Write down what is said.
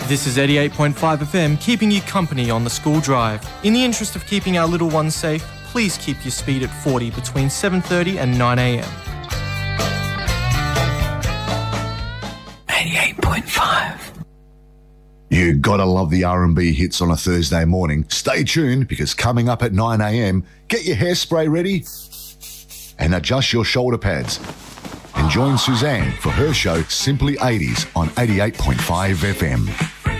This is 88.5 FM, keeping you company on the school drive. In the interest of keeping our little ones safe, please keep your speed at 40 between 7:30 and 9 a.m. 88.5. You gotta love the R&B hits on a Thursday morning. Stay tuned, because coming up at 9 a.m, get your hairspray ready and adjust your shoulder pads. And join Suzanne for her show Simply 80s on 88.5 FM.